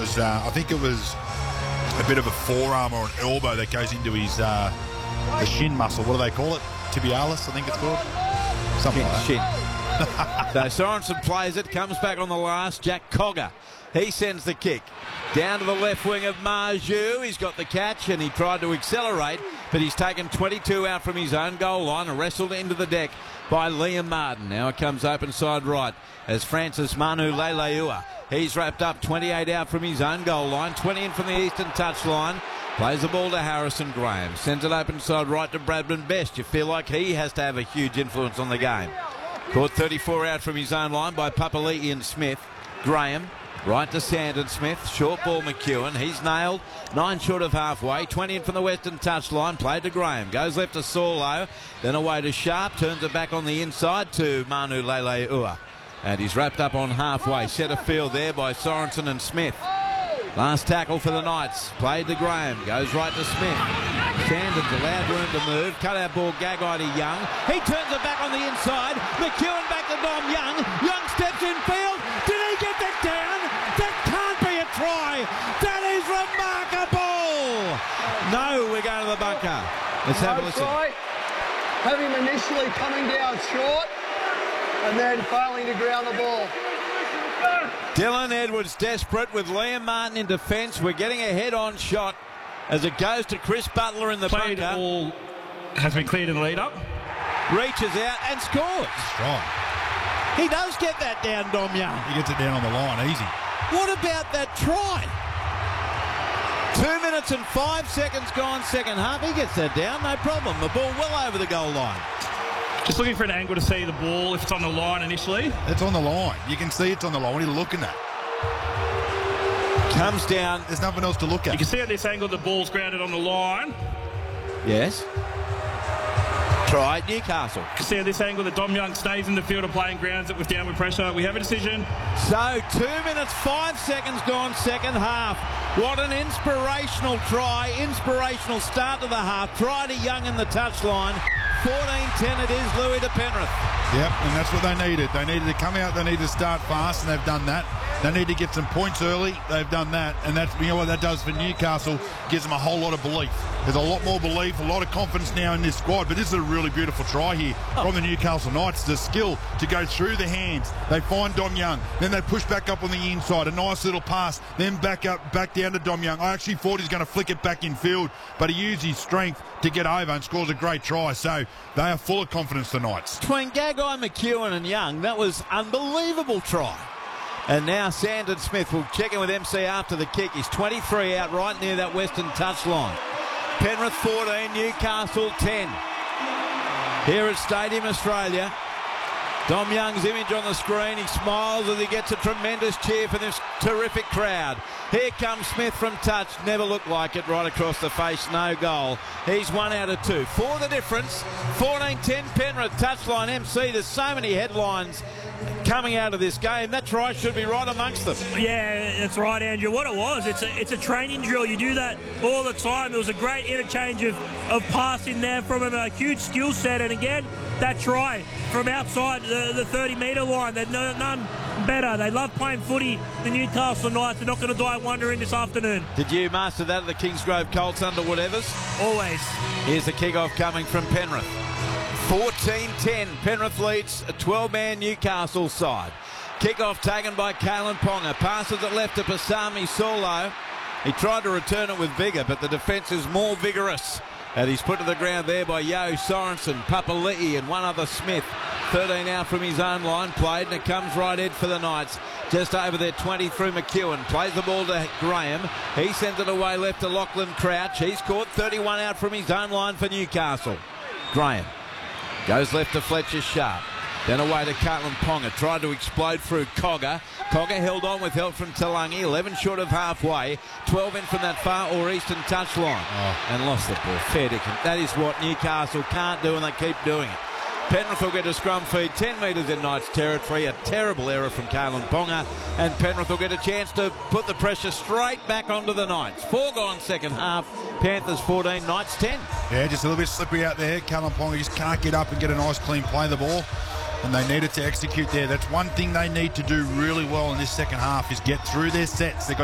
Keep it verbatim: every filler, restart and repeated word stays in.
was, uh, I think it was a bit of a forearm or an elbow that goes into his uh, the shin muscle. What do they call it? Tibialis, I think it's called. Something like that. Shin. So Sorensen plays it, comes back on the last. Jack Cogger, he sends the kick. Down to the left wing of Marju. He's got the catch and he tried to accelerate, but he's taken twenty-two out from his own goal line and wrestled into the deck by Liam Martin. Now it comes open side right as Francis Manu Leleua. He's wrapped up twenty-eight out from his own goal line, twenty in from the eastern touch line. Plays the ball to Harrison Graham. Sends it open side right to Bradman Best. You feel like he has to have a huge influence on the game. Caught thirty-four out from his own line by Papali'i and Smith. Graham. Right to Sandon Smith, short ball McEwen, he's nailed, nine short of halfway, twenty in from the western touchline, played to Graham, goes left to Saulo, then away to Sharp, turns it back on the inside to Manu Leleua. And he's wrapped up on halfway, set a field there by Sorensen and Smith. Last tackle for the Knights, played to Graham, goes right to Smith. Sandon's allowed room to move, cut out ball Gagai to Young, he turns it back on the inside, McEwen back to Dom Young, Young steps in field, did he get that down? That can't be a try, that is remarkable! No, we're going to the bunker. Let's have a listen. Try. Have him initially coming down short and then failing to ground the ball. Dylan Edwards desperate with Liam Martin in defence. We're getting a head-on shot as it goes to Chris Butler in the Played bunker. All has been cleared in the lead-up. Reaches out and scores. Strong. He does get that down, Dom Young. He gets it down on the line, easy. What about that try? Two minutes and five seconds gone second half. He gets that down, no problem. The ball well over the goal line. Just looking for an angle to see the ball if it's on the line initially. It's on the line. You can see it's on the line. What are you looking at? Comes down. There's nothing else to look at. You can see at this angle the ball's grounded on the line. Yes. Try Newcastle. You can see at this angle that Dom Young stays in the field of playing grounds it with downward pressure. We have a decision. So two minutes, five seconds gone second half. What an inspirational try, inspirational start to the half. Try to Young in the touchline. fourteen ten it is, Louis to Penrith. Yep, and that's what they needed. They needed to come out, they needed to start fast, and they've done that. They need to get some points early. They've done that, and that's, you know what that does for Newcastle, gives them a whole lot of belief. There's a lot more belief, a lot of confidence now in this squad, but this is a really beautiful try here oh. from the Newcastle Knights. The skill to go through the hands. They find Dom Young, then they push back up on the inside, a nice little pass, then back up, back down to Dom Young. I actually thought he was going to flick it back in field, but he used his strength to get over and scores a great try. So they are full of confidence, the Knights. Between Gagai, McEwen and Young, that was unbelievable try. And now Sandon Smith will check in with M C after the kick. He's twenty-three out right near that western touchline. Penrith fourteen, Newcastle ten. Here at Stadium Australia. Dom Young's image on the screen. He smiles as he gets a tremendous cheer from this terrific crowd. Here comes Smith from touch. Never looked like it. Right across the face. No goal. He's one out of two. For the difference. fourteen ten Penrith. Touchline M C. There's so many headlines coming out of this game. That try should be right amongst them. Yeah, that's right, Andrew. What it was, it's a, it's a training drill. You do that all the time. It was a great interchange of, of passing there from him, a huge skill set. And again, that try from outside the, the thirty metre line. They're no, none better. They love playing footy. The Newcastle Knights are not going to die wondering this afternoon. Did you master that at the Kingsgrove Colts under Whatevers? Always. Here's the kick-off coming from Penrith. fourteen ten. Penrith leads a twelve-man Newcastle side. Kick-off taken by Kalen Ponga. Passes it left to Pasami Saulo. He tried to return it with vigour, but the defence is more vigorous. And he's put to the ground there by Yo Sorensen, Papali'i and one other Smith. thirteen out from his own line, played, and it comes right in for the Knights. Just over there, twenty through McEwen. Plays the ball to Graham. He sends it away left to Lachlan Crouch. He's caught thirty-one out from his own line for Newcastle. Graham goes left to Fletcher Sharp. Then away to Kalen Ponga. Tried to explode through Cogger. Cogger held on with help from Talangi. eleven short of halfway. twelve in from that far or eastern touchline. Oh. And lost the ball. Fair dinkum. That is what Newcastle can't do, and they keep doing it. Penrith will get a scrum feed ten metres in Knights territory. A terrible error from Kalen Ponga. And Penrith will get a chance to put the pressure straight back onto the Knights. Four gone second half. Panthers fourteen, Knights ten. Yeah, just a little bit slippery out there. Kalen Ponga just can't get up and get a nice clean play of the ball. And they needed to execute there. That's one thing they need to do really well in this second half is get through their sets. They've got